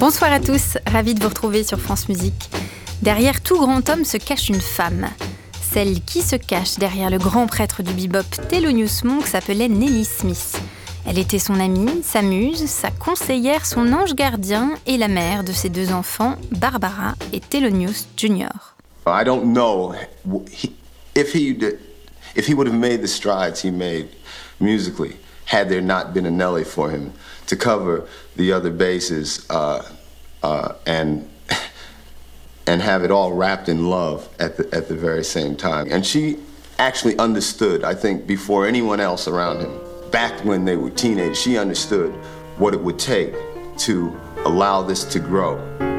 Bonsoir à tous, ravie de vous retrouver sur France Musique. Derrière tout grand homme se cache une femme. Celle qui se cache derrière le grand prêtre du bebop Thelonious Monk s'appelait Nellie Smith. Elle était son amie, sa muse, sa conseillère, son ange gardien et la mère de ses deux enfants, Barbara et Thelonious Jr. I don't know if he would have made the strides he made musically had there not been a Nelly for him to cover the other bases and have it all wrapped in love at the very same time. And she actually understood, I think, before anyone else around him. Back when they were teenagers, she understood what it would take to allow this to grow.